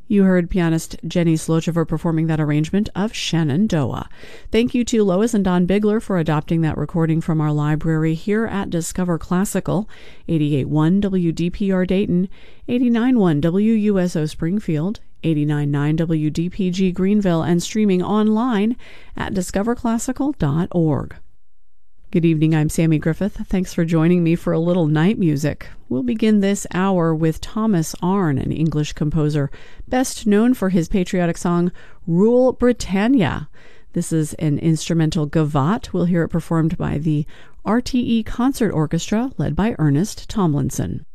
You heard pianist Jenny Slochever performing that arrangement of Shenandoah. Thank you to Lois and Don Bigler for adopting that recording from our library here at Discover Classical, 88.1 WDPR Dayton, 89.1 WUSO Springfield, 89.9 WDPG Greenville, and streaming online at discoverclassical.org. Good evening, I'm Sammy Griffith. Thanks for joining me for a little night music. We'll begin this hour with Thomas Arne, an English composer, best known for his patriotic song, Rule Britannia. This is an instrumental gavotte. We'll hear it performed by the RTE Concert Orchestra, led by Ernest Tomlinson.